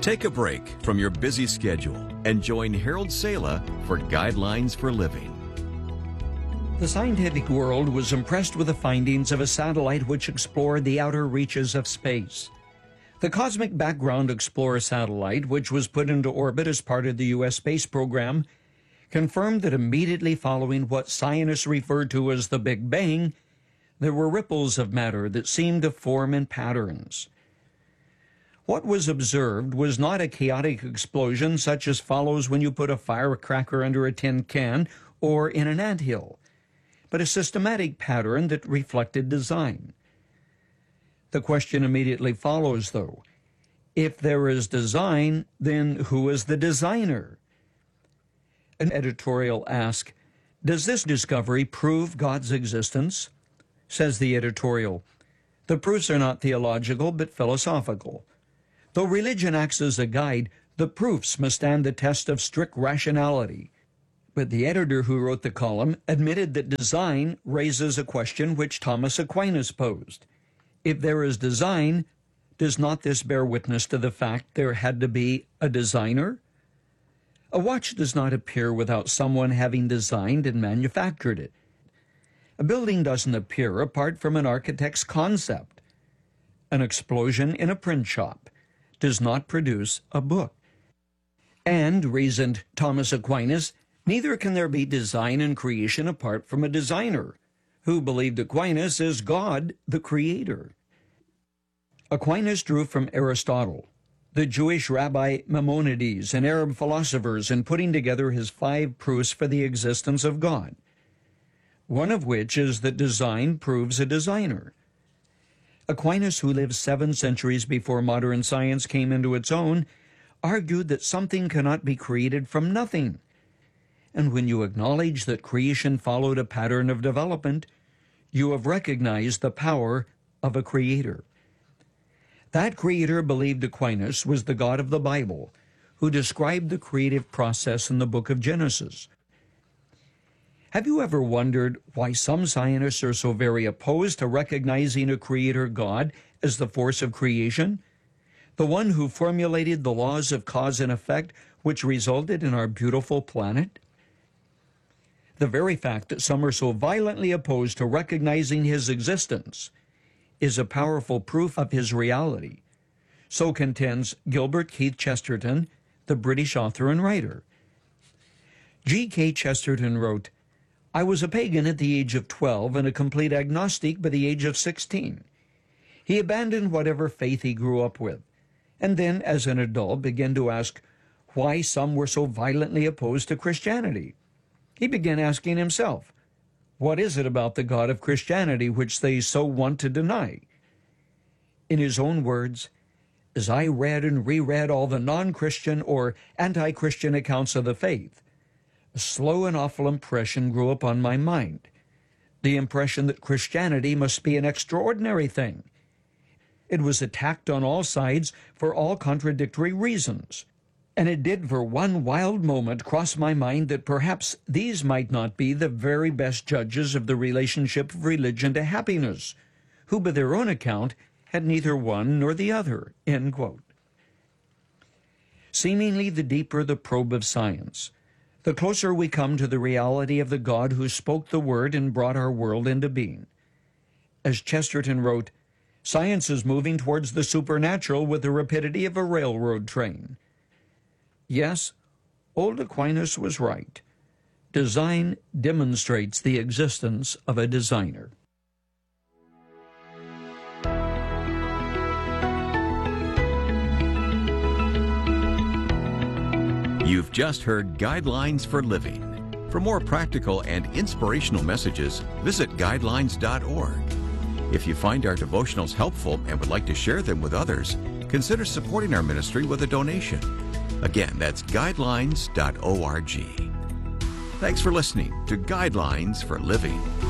Take a break from your busy schedule and join Harold Sala for Guidelines for Living. The scientific world was impressed with the findings of a satellite which explored the outer reaches of space. The Cosmic Background Explorer satellite, which was put into orbit as part of the U.S. space program, confirmed that immediately following what scientists refer to as the Big Bang, there were ripples of matter that seemed to form in patterns. What was observed was not a chaotic explosion such as follows when you put a firecracker under a tin can or in an anthill, but a systematic pattern that reflected design. The question immediately follows, though. If there is design, then who is the designer? An editorial asks, does this discovery prove God's existence? Says the editorial, the proofs are not theological but philosophical. Though religion acts as a guide, the proofs must stand the test of strict rationality. But the editor who wrote the column admitted that design raises a question which Thomas Aquinas posed. If there is design, does not this bear witness to the fact there had to be a designer? A watch does not appear without someone having designed and manufactured it. A building doesn't appear apart from an architect's concept. An explosion in a print shop does not produce a book. And, reasoned Thomas Aquinas, neither can there be design and creation apart from a designer, who believed Aquinas as God, the Creator. Aquinas drew from Aristotle, the Jewish rabbi Maimonides, and Arab philosophers in putting together his 5 proofs for the existence of God, one of which is that design proves a designer. Aquinas, who lived 7 centuries before modern science came into its own, argued that something cannot be created from nothing. And when you acknowledge that creation followed a pattern of development, you have recognized the power of a creator. That creator, believed Aquinas, was the God of the Bible, who described the creative process in the book of Genesis. Have you ever wondered why some scientists are so very opposed to recognizing a creator God as the force of creation, the one who formulated the laws of cause and effect which resulted in our beautiful planet? The very fact that some are so violently opposed to recognizing his existence is a powerful proof of his reality. So contends Gilbert Keith Chesterton, the British author and writer. G.K. Chesterton wrote, I was a pagan at the age of 12 and a complete agnostic by the age of 16. He abandoned whatever faith he grew up with, and then, as an adult, began to ask why some were so violently opposed to Christianity. He began asking himself, what is it about the God of Christianity which they so want to deny? In his own words, as I read and reread all the non-Christian or anti-Christian accounts of the faith, a slow and awful impression grew upon my mind, the impression that Christianity must be an extraordinary thing. It was attacked on all sides for all contradictory reasons, and it did for one wild moment cross my mind that perhaps these might not be the very best judges of the relationship of religion to happiness, who by their own account had neither one nor the other, end quote. Seemingly the deeper the probe of science, the closer we come to the reality of the God who spoke the word and brought our world into being. As Chesterton wrote, science is moving towards the supernatural with the rapidity of a railroad train. Yes, old Aquinas was right. Design demonstrates the existence of a designer. You've just heard Guidelines for Living. For more practical and inspirational messages, visit guidelines.org. If you find our devotionals helpful and would like to share them with others, consider supporting our ministry with a donation. Again, that's guidelines.org. Thanks for listening to Guidelines for Living.